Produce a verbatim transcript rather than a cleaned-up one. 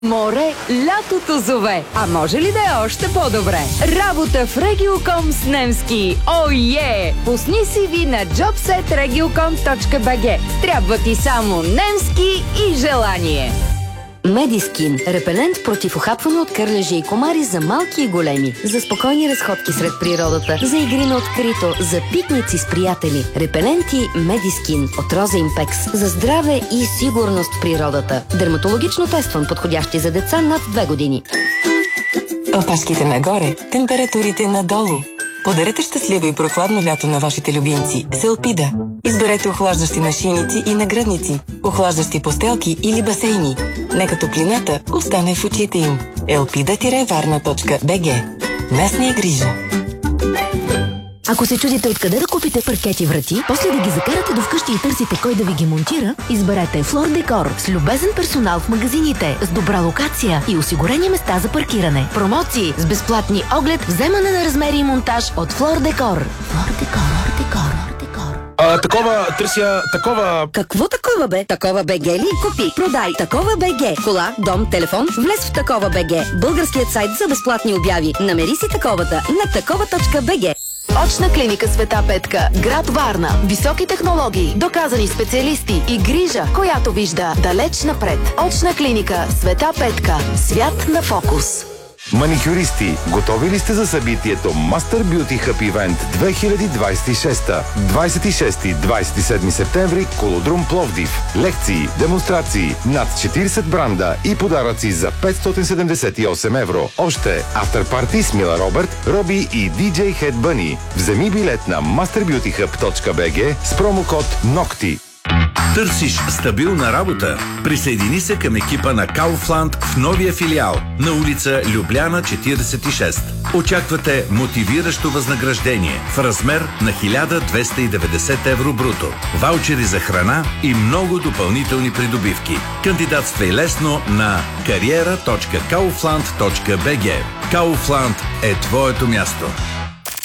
Море, лятото зове. А може ли да е още по-добре? Работа в Regiocom с немски. О, е! Пусни си ви на джобсет региоком точка би джи. Трябва ти само немски и желание. Медискин. Репелент против ухапване от кърлежи и комари за малки и големи. За спокойни разходки сред природата. За игри на открито. За пикници с приятели. Репеленти Медискин от Роза Импекс. За здраве и сигурност в природата. Дерматологично тестван, подходящи за деца над две години. Опашките нагоре, температурите надолу. Подарете щастливо и прохладно лято на вашите любимци с Елпида. Изберете охлаждащи нашийници и нагръдници, охлаждащи постелки или басейни. Нека топлината остане в очите им. елпида варна точка би джи. Нас ни е грижа. Ако се чудите откъде да купите паркети врати, после да ги закарате до вкъщи и търсите кой да ви ги монтира, изберете Флор Декор с любезен персонал в магазините, с добра локация и осигурени места за паркиране. Промоции с безплатни оглед, вземане на размери и монтаж от Флор Декор. Флор Декор, Декор, Декор. А, такова, търся, такова... Какво такова бе? Такова БГ ли? Купи, продай. Такова БГ. Кола, дом, телефон. Влез в Такова БГ. Българският сайт за безплатни обяви. Намери си таковата на такова точка би джи. Очна клиника Света Петка, град Варна. Високи технологии, доказани специалисти и грижа, която вижда далеч напред. Очна клиника Света Петка. Свят на фокус. Маникюристи, готови ли сте за събитието Master Beauty Hub Event две хиляди двадесет и шеста? двадесет и шести до двадесет и седми септември, Колодрум Пловдив. Лекции, демонстрации, над четиридесет бранда и подаръци за петстотин седемдесет и осем евро. Още авторпарти с Мила Робърт, Роби и диджей Head Bunny. Вземи билет на мастер бюти хъб точка би джи с промокод НОКТИ. Търсиш стабилна работа? Присъедини се към екипа на Kaufland в новия филиал на улица Любляна четиридесет и шест. Очаквате мотивиращо възнаграждение в размер на хиляда двеста и деветдесет евро бруто, ваучери за храна и много допълнителни придобивки. Кандидатствай лесно на кариера точка kaufland точка би джи. Kaufland е твоето място.